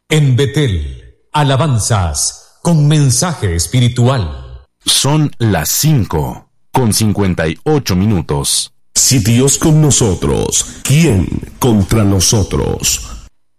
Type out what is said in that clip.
En Betel, alabanzas con mensaje espiritual. Son las 5:58. Si Dios con nosotros, ¿quién contra nosotros?